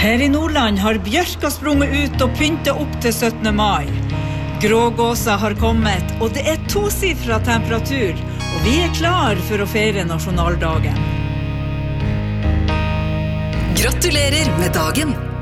Her i Nordland har bjørka sprunget ut og pyntet opp til 17. mai. Grågåsa har kommet, og det 2-sifret temperatur, og vi klar for å feire nasjonaldagen. Gratulerer med dagen!